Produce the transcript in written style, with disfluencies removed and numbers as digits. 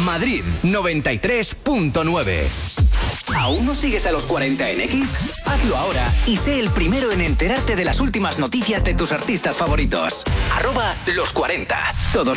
Madrid 93.9. ¿Aún no sigues a los 40 en X? Hazlo ahora y sé el primero en enterarte de las últimas noticias de tus artistas favoritos. @los40. Todos